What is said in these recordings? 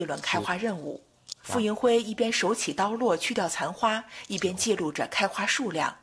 一轮开花任务。傅迎辉一边手起刀落去掉残花，一边记录着开花数量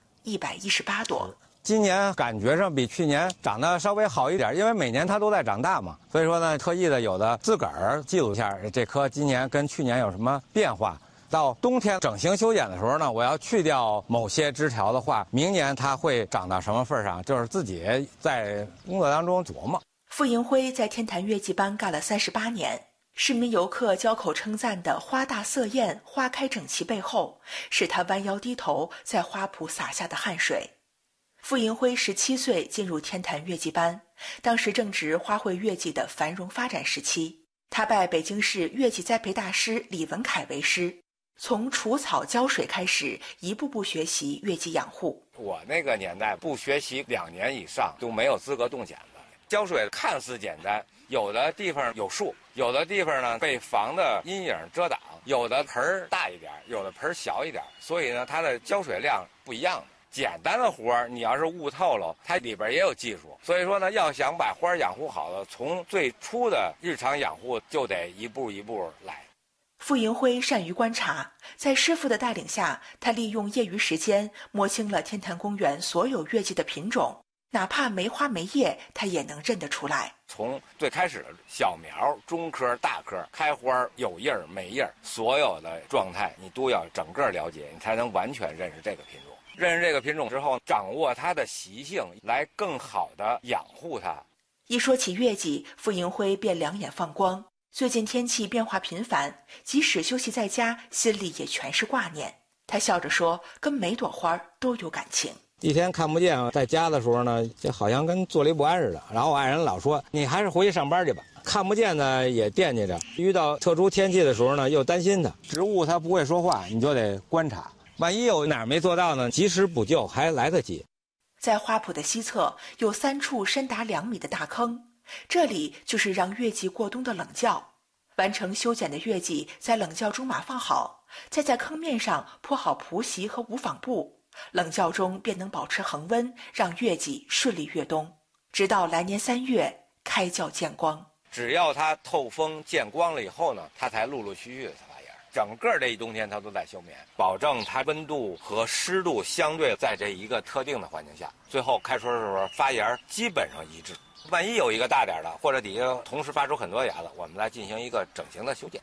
118朵。 今年感觉上比去年长得稍微好一点，因为每年它都在长大嘛，所以说呢，特意的有的自个儿记录一下这棵今年跟去年有什么变化。到冬天整形修剪的时候呢，我要去掉某些枝条的话，明年它会长到什么份上，就是自己在工作当中琢磨。 傅迎辉在天坛月季班干了38年，市民游客交口称赞的花大色艳、花开整齐背后，是他弯腰低头在花圃洒下的汗水。傅迎辉17岁进入天坛月季班，当时正值花卉月季的繁荣发展时期。他拜北京市月季栽培大师李文凯为师，从除草浇水开始，一步步学习月季养护。 我那个年代不学习2年以上都没有资格动剪子。浇水看似简单，有的地方有树，有的地方呢被房的阴影遮挡，有的盆儿大一点，有的盆儿小一点，所以呢它的浇水量不一样的。简单的活儿，你要是悟透了，它里边也有技术。所以说呢，要想把花养护好了，从最初的日常养护就得一步一步来。 傅迎辉善于观察，在师傅的带领下，他利用业余时间摸清了天坛公园所有月季的品种，哪怕没花没叶，他也能认得出来。 从最开始的小苗、中颗、大颗，开花有叶儿没叶儿，所有的状态你都要整个了解，你才能完全认识这个品种。认识这个品种之后，掌握它的习性，来更好的养护它。 一说起月季，傅迎辉便两眼放光。最近天气变化频繁，即使休息在家，心里也全是挂念。他笑着说，跟每朵花都有感情。 一天看不见，在家的时候呢，就好像跟坐立不安似的。然后我爱人老说，你还是回去上班去吧。看不见呢也惦记着，遇到特殊天气的时候呢，又担心它。植物它不会说话，你就得观察。万一有哪儿没做到呢，及时补救还来得及。 在花圃的西侧有3处深达2米的大坑，这里就是让月季过冬的冷窖。完成修剪的月季在冷窖中码放好，再在坑面上铺好蒲席和无纺布，冷窖中便能保持恒温，让月季顺利越冬，直到来年3月开窖见光。 只要它透风见光了以后呢，它才陆陆续续的发芽。整个这一冬天它都在休眠，保证它温度和湿度相对在这一个特定的环境下，最后开春的时候发芽基本上一致。万一有一个大点的，或者底下同时发出很多芽子，我们来进行一个整形的修剪。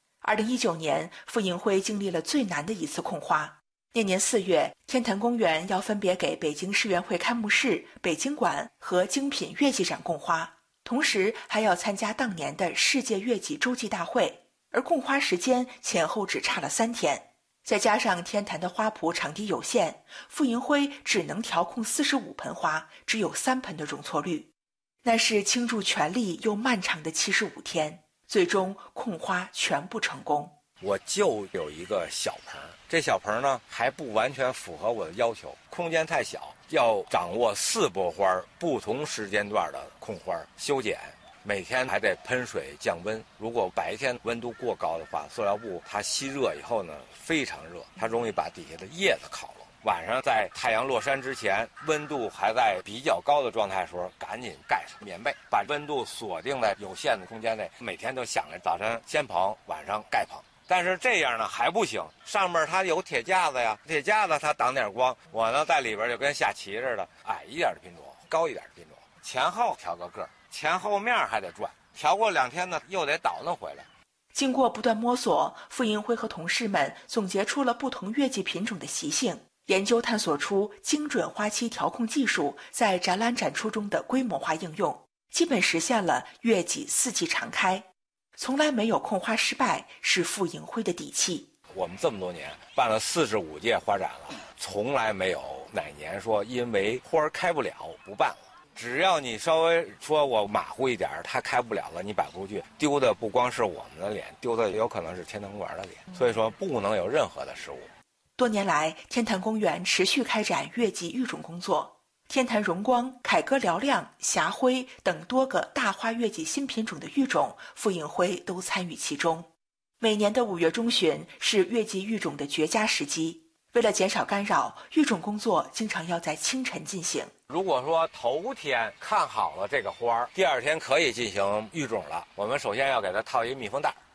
2019年，傅迎辉经历了最难的一次控花。那年4月，天坛公园要分别给北京世园会开幕式、北京馆和精品月季展供花，同时还要参加当年的世界月季洲际大会。而供花时间前后只差了3天，再加上天坛的花圃场地有限，傅迎辉只能调控45盆花，只有3盆的容错率。那是倾注全力又漫长的75天，最终控花全部成功。 我就有一个小盆，这小盆呢还不完全符合我的要求，空间太小，要掌握4波花不同时间段的控花修剪。每天还得喷水降温，如果白天温度过高的话，塑料布它吸热以后呢非常热，它容易把底下的叶子烤了。晚上在太阳落山之前，温度还在比较高的状态的时候，赶紧盖上棉被，把温度锁定在有限的空间内。每天都想着早晨先捧，晚上盖捧。但是这样呢还不行，上面它有铁架子呀，铁架子它挡点光，我呢在里边就跟下棋似的，矮一点的品种，高一点的品种，前后调个个，前后面还得转，调过2天呢又得倒腾回来。 经过不断摸索，傅迎辉和同事们总结出了不同月季品种的习性，研究探索出精准花期调控技术在展览展出中的规模化应用，基本实现了月季4季常开。从来没有控花失败，是傅迎辉的底气。 我们这么多年办了45届花展了，从来没有哪年说因为花开不了不办了。只要你稍微说我马虎一点，它开不了了，你摆不出去，丢的不光是我们的脸，丢的有可能是天坛公园的脸。所以说不能有任何的失误。 多年来，天坛公园持续开展月季育种工作，天坛荣光、凯歌嘹亮、霞辉等多个大花月季新品种的育种，傅迎辉都参与其中。每年的5月中旬是月季育种的绝佳时机，为了减少干扰，育种工作经常要在清晨进行。 如果说头天看好了这个花，第2天可以进行育种了，我们首先要给它套一密封袋，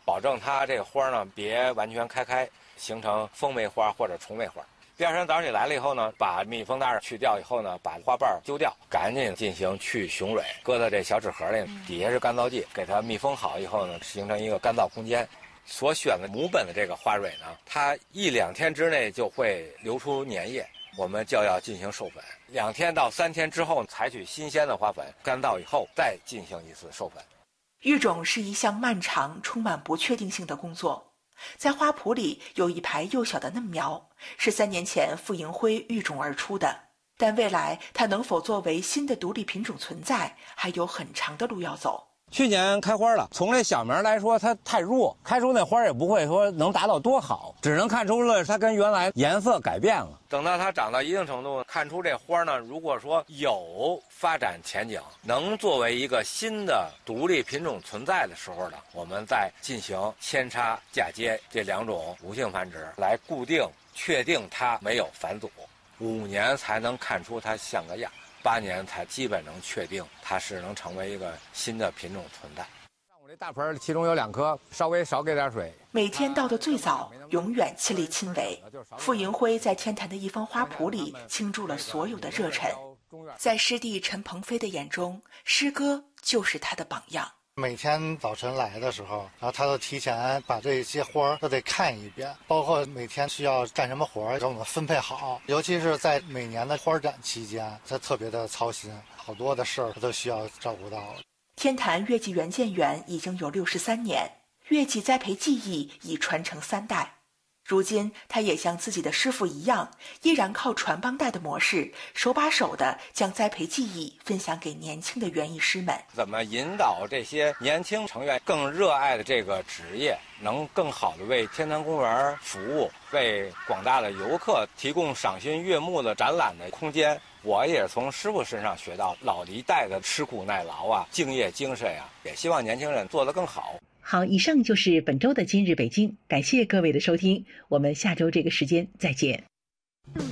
保证它这个花呢别完全开，形成蜂玫花或者虫玫花。第二天早上起来了以后呢，把密封袋去掉以后呢，把花瓣揪掉，赶紧进行去雄蕊，搁到这小纸盒里，底下是干燥剂，给它密封好以后呢，形成一个干燥空间。所选的母本的这个花蕊呢，它1-2天之内就会流出粘液，我们就要进行授粉。2天到3天之后，采取新鲜的花粉，干燥以后再进行一次授粉。 育种是一项漫长、充满不确定性的工作。在花圃里有一排幼小的嫩苗，是3年前傅迎辉育种而出的。但未来它能否作为新的独立品种存在，还有很长的路要走。 去年开花了，从这小苗来说，它太弱，开出那花也不会说能达到多好，只能看出了它跟原来颜色改变了。 等到它长到一定程度，看出这花呢，如果说有发展前景，能作为一个新的独立品种存在的时候呢，我们再进行扦插、嫁接这2种无性繁殖，来固定、确定它没有返祖。5年才能看出它像个样。8年才基本能确定它是能成为一个新的品种存在。 我这大盆其中有2颗，稍微少给点水。 每天到的最早，永远亲力亲为。傅迎辉在天坛的一方花圃里倾注了所有的热忱。在师弟陈鹏飞的眼中，师哥就是他的榜样。 每天早晨来的时候，然后他都提前把这些花都得看一遍，包括每天需要干什么活，给我们分配好。尤其是在每年的花展期间，他特别的操心，好多的事儿他都需要照顾到。 天坛月季园建园已经有63年，月季栽培技艺已传承3代。如今，他也像自己的师傅一样，依然靠传帮带的模式，手把手地将栽培技艺分享给年轻的园艺师们。 怎么引导这些年轻成员更热爱的这个职业，能更好地为天坛公园服务，为广大的游客提供赏心悦目的展览的空间？我也从师傅身上学到老一代的吃苦耐劳啊、敬业精神啊，也希望年轻人做得更好。 好，以上就是本周的今日北京，感谢各位的收听，我们下周这个时间再见。